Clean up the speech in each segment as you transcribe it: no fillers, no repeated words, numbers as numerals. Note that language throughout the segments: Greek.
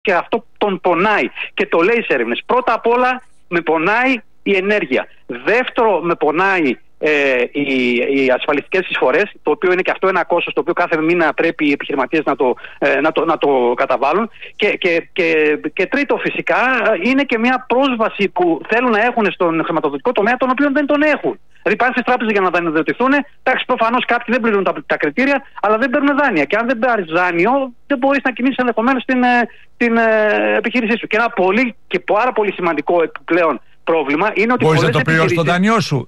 και αυτό τον πονάει και το λέει σε έρευνες. Πρώτα απ' όλα με πονάει η ενέργεια. Δεύτερο, με πονάει οι ασφαλιστικές εισφορές, το οποίο είναι και αυτό ένα κόστος το οποίο κάθε μήνα πρέπει οι επιχειρηματίες να το καταβάλουν. Και τρίτο, φυσικά, είναι και μια πρόσβαση που θέλουν να έχουν στον χρηματοδοτικό τομέα, τον οποίο δεν τον έχουν. Δηλαδή πάνε στις τράπεζες για να δανειοδοτηθούν. Εντάξει, προφανώς κάποιοι δεν πληρούν τα κριτήρια, αλλά δεν παίρνουν δάνεια. Και αν δεν πάρεις δάνειο, δεν μπορείς να κινήσεις ενδεχομένως την επιχείρησή σου. Και ένα πολύ και πάρα πολύ σημαντικό επιπλέον πρόβλημα είναι ότι μπορείς να το πληρώσεις το δάνειό σου.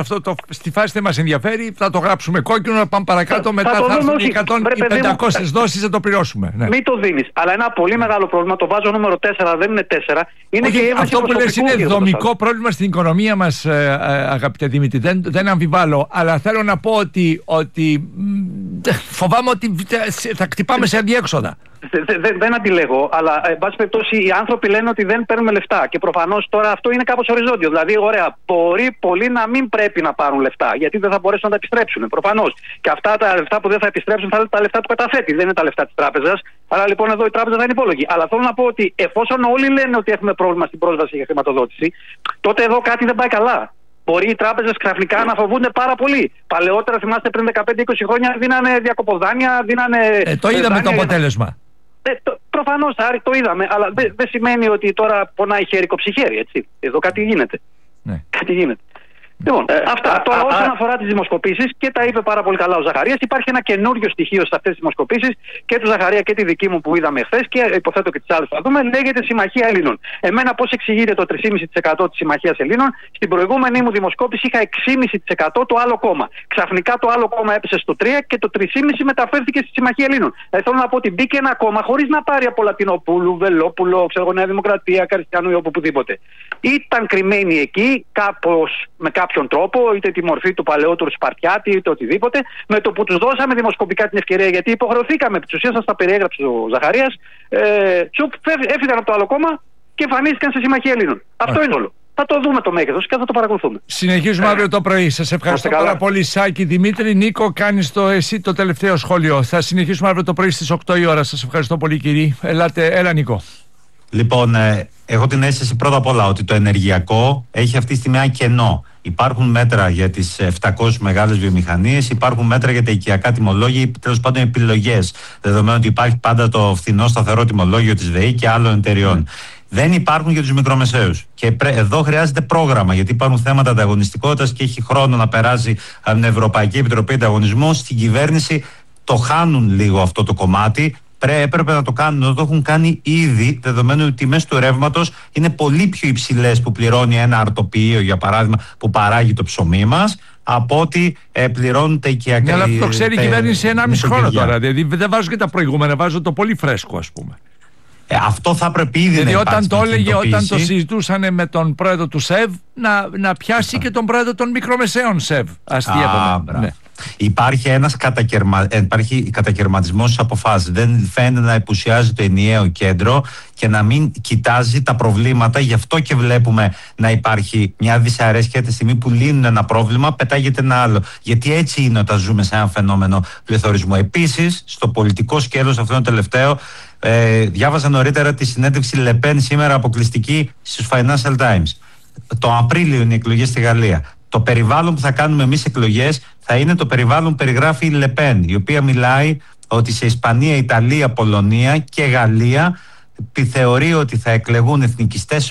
Στη φάση δεν μας ενδιαφέρει, θα το γράψουμε κόκκινο, να πάμε παρακάτω. Μετά θα έρθουν οι 500 δόσεις, θα το πληρώσουμε. Ναι. Μην το δίνεις. Αλλά ένα πολύ μεγάλο πρόβλημα, το βάζω νούμερο 4, δεν είναι 4. Είναι και αυτό που λες είναι δομικό πρόβλημα στην οικονομία μας, αγαπητέ Δημήτρη. Δεν αμφιβάλλω. Αλλά θέλω να πω ότι φοβάμαι ότι θα χτυπάμε σε αδιέξοδα. Δεν αντιλέγω, αλλά εν πάση περιπτώσει οι άνθρωποι λένε ότι δεν παίρνουμε λεφτά. Και προφανώς τώρα αυτό είναι κάπως οριζόντιο. Δηλαδή, ωραία, μπορεί πολλοί να μην πρέπει να πάρουν λεφτά, γιατί δεν θα μπορέσουν να τα επιστρέψουν. Προφανώς. Και αυτά τα λεφτά που δεν θα επιστρέψουν θα είναι τα λεφτά του καταθέτη, δεν είναι τα λεφτά της τράπεζας. Άρα λοιπόν εδώ η τράπεζα δεν είναι υπόλογη. Αλλά θέλω να πω ότι εφόσον όλοι λένε ότι έχουμε πρόβλημα στην πρόσβαση για χρηματοδότηση, τότε εδώ κάτι δεν πάει καλά. Μπορεί οι τράπεζες ξαφνικά να φοβούνται πάρα πολύ. Παλαιότερα, θυμάστε, πριν 15-20 χρόνια δίνανε διακοποδάνεια, δίνανε. Το είδαμε το αποτέλεσμα. Προφανώς, Άρη, το είδαμε, αλλά δεν σημαίνει ότι τώρα πονάει χέρι κόψει χέρι, έτσι. Εδώ κάτι γίνεται. Ναι. Κάτι γίνεται. Λοιπόν, αυτά. Τώρα, όσον αφορά τις δημοσκοπήσεις, και τα είπε πάρα πολύ καλά ο Ζαχαρίας, υπάρχει ένα καινούριο στοιχείο σε αυτές τις δημοσκοπήσεις, και του Ζαχαρία και τη δική μου που είδαμε χθες, και υποθέτω και τις άλλες που θα δούμε, λέγεται Συμμαχία Ελλήνων. Εμένα πώς εξηγείται το 3,5% της Συμμαχίας Ελλήνων? Στην προηγούμενη μου δημοσκόπηση είχα 6,5% το άλλο κόμμα. Ξαφνικά το άλλο κόμμα έπεσε στο 3% και το 3,5% μεταφέρθηκε στη Συμμαχία Ελλήνων. Θέλω να πω ότι μπήκε ένα κόμμα χωρίς να πάρει από Λατινοπούλου, Βελόπουλο, ξέρω, Νέα Δημοκρατία, Καριστιανού ή οπουδήποτε. Ήταν κρυμμένοι εκεί, κάπως με κάποιον τρόπο, είτε τη μορφή του παλαιότερου Σπαρτιάτη, είτε οτιδήποτε, με το που τους δώσαμε δημοσκοπικά την ευκαιρία, γιατί υποχρεωθήκαμε, επί της ουσίας, σας τα περιέγραψε ο Ζαχαρίας, έφυγαν από το άλλο κόμμα και εμφανίστηκαν σε Συμμαχία Ελλήνων. Αυτό είναι όλο. Θα το δούμε το μέγεθος και θα το παρακολουθούμε. Συνεχίζουμε αύριο το πρωί. Σας ευχαριστώ πάρα πολύ, Σάκη. Δημήτρη, Νίκο, κάνεις εσύ το τελευταίο σχόλιο. Θα συνεχίσουμε αύριο το πρωί στις 8 η ώρα. Σας ευχαριστώ πολύ, κύριε. Έλα, Νίκο. Λοιπόν, έχω την αίσθηση πρώτα απ' όλα ότι το ενεργειακό έχει αυτή τη στιγμή ένα κενό. Υπάρχουν μέτρα για τις 700 μεγάλες βιομηχανίες, υπάρχουν μέτρα για τα οικιακά τιμολόγια, τέλος πάντων επιλογές. Δεδομένου ότι υπάρχει πάντα το φθηνό σταθερό τιμολόγιο της ΔΕΗ και άλλων εταιριών. Δεν υπάρχουν για τους μικρομεσαίους. Και εδώ χρειάζεται πρόγραμμα, γιατί υπάρχουν θέματα ανταγωνιστικότητας και έχει χρόνο να περάσει από την Ευρωπαϊκή Επιτροπή Ανταγωνισμού. Στην κυβέρνηση το χάνουν λίγο αυτό το κομμάτι. Έπρεπε να το κάνουν, το έχουν κάνει ήδη, δεδομένου ότι οι τιμές του ρεύματος είναι πολύ πιο υψηλές που πληρώνει ένα αρτοποιείο, για παράδειγμα, που παράγει το ψωμί μας, από ότι πληρώνουν τα οικιακά. Ναι, αλλά αυτό το ξέρει η κυβέρνηση 1,5 χρόνο τώρα. Δηλαδή δεν βάζω και τα προηγούμενα, βάζω το πολύ φρέσκο, ας πούμε. Αυτό θα πρέπει ήδη δηλαδή να υπάρξει. Όταν το συζητούσαν με τον πρόεδρο του ΣΕΒ, να πιάσει και τον πρόεδρο των μικρομεσαίων ΣΕΒ. Αστείευομαι. Ναι. Υπάρχει ένας κατακαιρματισμός στις αποφάσεις. Δεν φαίνεται να επουσιάζει το ενιαίο κέντρο και να μην κοιτάζει τα προβλήματα. Γι' αυτό και βλέπουμε να υπάρχει μια δυσαρέσκεια τη στιγμή που λύνουν ένα πρόβλημα, πετάγεται ένα άλλο. Γιατί έτσι είναι όταν ζούμε σε ένα φαινόμενο πληθωρισμού. Επίσης, στο πολιτικό σκέλος, αυτό είναι το τελευταίο. Διάβασα νωρίτερα τη συνέντευξη Λεπέν σήμερα αποκλειστική στους Financial Times. Το Απρίλιο είναι οι εκλογές στη Γαλλία. Το περιβάλλον που θα κάνουμε εμείς εκλογές θα είναι το περιβάλλον που περιγράφει η Λεπέν, η οποία μιλάει ότι σε Ισπανία, Ιταλία, Πολωνία και Γαλλία θεωρεί ότι θα εκλεγούν εθνικιστές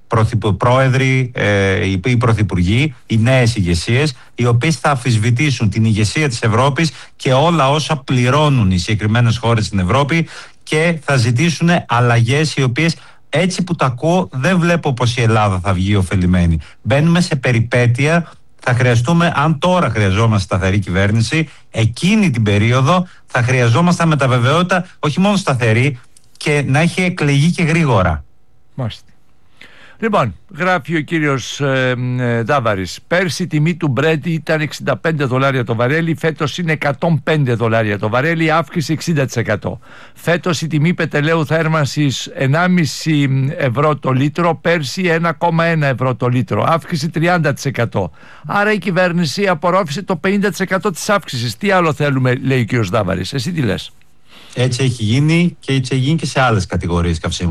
πρόεδροι, οι πρωθυπουργοί, οι νέες ηγεσίες, οι οποίες θα αμφισβητήσουν την ηγεσία της Ευρώπης και όλα όσα πληρώνουν οι συγκεκριμένες χώρες στην Ευρώπη και θα ζητήσουν αλλαγές οι οποίες, έτσι που τα ακούω, δεν βλέπω πως η Ελλάδα θα βγει ωφελημένη. Μπαίνουμε σε περιπέτεια. Θα χρειαστούμε, αν τώρα χρειαζόμαστε σταθερή κυβέρνηση, εκείνη την περίοδο θα χρειαζόμαστε με τα βεβαιότητα όχι μόνο σταθερή και να έχει εκλεγεί και γρήγορα. Μάλιστα. Λοιπόν, γράφει ο κύριος Δάβαρης, πέρσι η τιμή του Brent ήταν $65 το βαρέλι, φέτος είναι $105 το βαρέλι, αύξηση 60%. Φέτος η τιμή πετρελαίου θέρμανσης 1,5 ευρώ το λίτρο, πέρσι 1,1 ευρώ το λίτρο, αύξηση 30%. Άρα η κυβέρνηση απορρόφησε το 50% της αύξησης. Τι άλλο θέλουμε, λέει ο κύριος Δάβαρης. Εσύ τι λες? Έτσι έχει γίνει και έτσι έχει γίνει και σε άλλες κατηγορίες καυσίμων.